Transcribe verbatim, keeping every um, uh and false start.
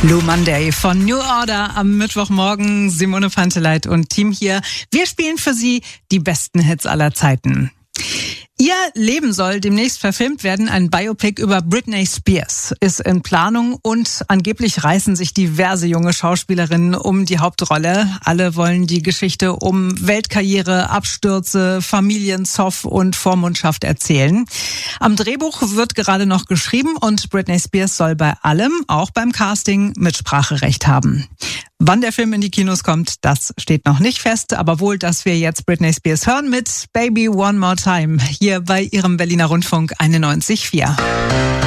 Blue Monday von New Order am Mittwochmorgen. Simone Panteleit und Team hier. Wir spielen für Sie die besten Hits aller Zeiten. Ihr Leben soll demnächst verfilmt werden. Ein Biopic über Britney Spears ist in Planung und angeblich reißen sich diverse junge Schauspielerinnen um die Hauptrolle. Alle wollen die Geschichte um Weltkarriere, Abstürze, Familienzoff und Vormundschaft erzählen. Am Drehbuch wird gerade noch geschrieben und Britney Spears soll bei allem, auch beim Casting, Mitspracherecht haben. Wann der Film in die Kinos kommt, das steht noch nicht fest, aber wohl, dass wir jetzt Britney Spears hören mit Baby One More Time hier bei Ihrem Berliner Rundfunk einundneunzig Komma vier.